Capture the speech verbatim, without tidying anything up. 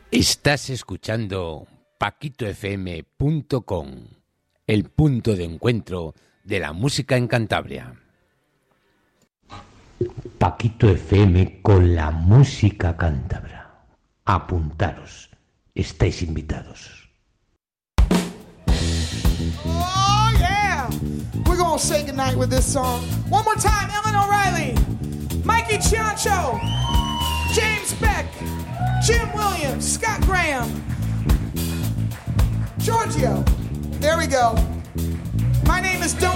Estás escuchando Paquito F M punto com, el punto de encuentro de la música en Cantabria. Paquito F M con la música cántabra. Apuntaros, estáis invitados. Oh yeah! We're gonna say goodnight with this song. One more time, Ellen O'Reilly, Mikey Chiancho, James Beck, Jim Williams, Scott Graham, Giorgio. There we go. My name is Don